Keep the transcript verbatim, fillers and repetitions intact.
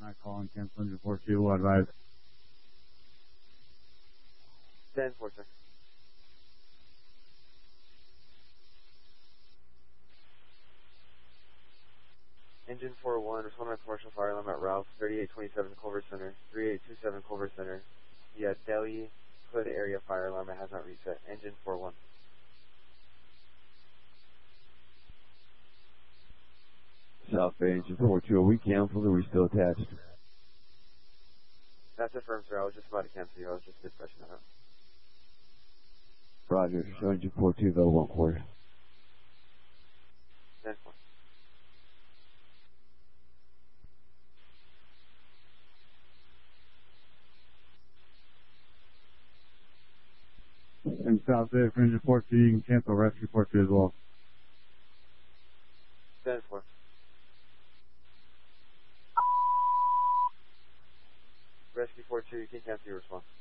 Not calling, cancel engine four two, we'll advise. ten four, sir. Engine four one, respond on commercial fire alarm at Ralph, thirty-eight twenty-seven Culver Center, thirty-eight twenty-seven Culver Center. Yeah, Delhi Hood area fire alarm, it has not reset. Engine four one. South Bay engine four two, are we canceled or are we still attached? That's affirmed, sir. I was just about to cancel you. I was just dispatching that out. Roger, show engine four two, available on quarter. ten four. And South Bay for engine four two, you can cancel rescue four two as well. ten four. Rescue four two, you can cancel your response.